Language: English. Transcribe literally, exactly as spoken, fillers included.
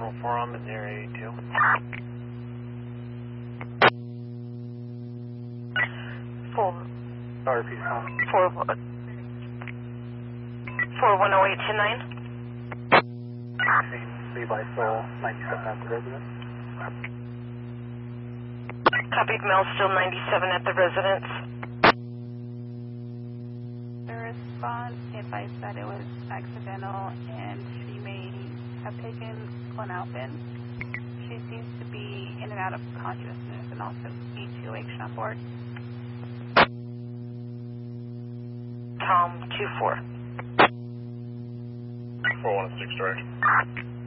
Roll four on the near eighty-two. Four. Sorry, please call. Four. Four one zero eight two nine. Levi Soul, ninety-seven at the residence. Copied, Mel, still ninety-seven at the residence. The response advised that it was accidental and she may have taken Clonalpin. She seems to be in and out of consciousness and also E two action on board. Tom, two four. four one six, direct.